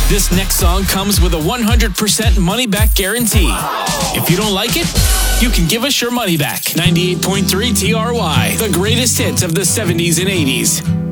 This next song comes with a 100% money-back guarantee. If you don't like it, you can give us your money back. 98.3 TRY, the greatest hits of the 70s and 80s.